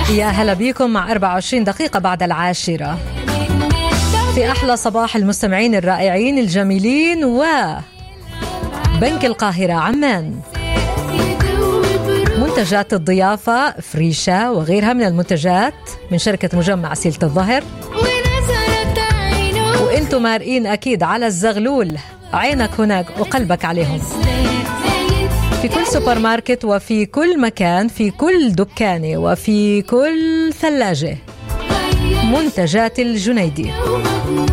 يا هلا بيكم مع 24 دقيقة بعد 10 في أحلى صباح المستمعين الرائعين الجميلين وبنك القاهرة عمان. منتجات الضيافة فريشة وغيرها من المنتجات من شركة مجمع سيلة الظهر، وإنتم مارئين أكيد على الزغلول، عينك هناك وقلبك عليهم في كل سوبر ماركت وفي كل مكان، في كل دكانة وفي كل ثلاجة. منتجات الجنيدي.